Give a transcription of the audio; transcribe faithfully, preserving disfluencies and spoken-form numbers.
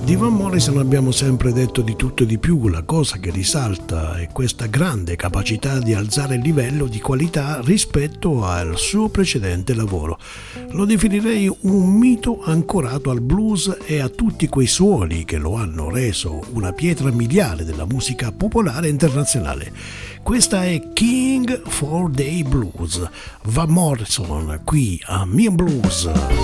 Di Van Morrison abbiamo sempre detto di tutto e di più, la cosa che risalta è questa grande capacità di alzare il livello di qualità rispetto al suo precedente lavoro. Lo definirei un mito ancorato al blues e a tutti quei suoni che lo hanno reso una pietra miliare della musica popolare internazionale. Questa è King for Day Blues, Van Morrison qui a Me and Blues.